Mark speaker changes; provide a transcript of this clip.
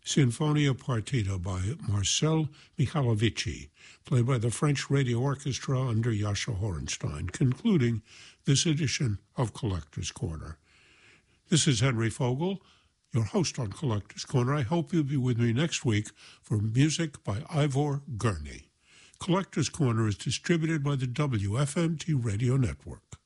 Speaker 1: Sinfonia Partita by Marcel Michalovici, played by the French Radio Orchestra under Yasha Horenstein, concluding this edition of Collector's Corner. This is Henry Fogel, your host on Collector's Corner. I hope you'll be with me next week for music by Ivor Gurney. Collector's Corner is distributed by the WFMT Radio Network.